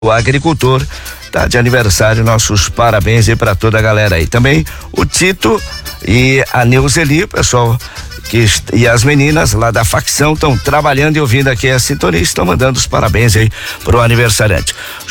o agricultor, tá de aniversário, nossos parabéns aí para toda a galera aí. Também o Tito e a Neuzeli, pessoal e as meninas lá da facção estão trabalhando e ouvindo aqui a sintonia, estão mandando os parabéns aí pro aniversariante.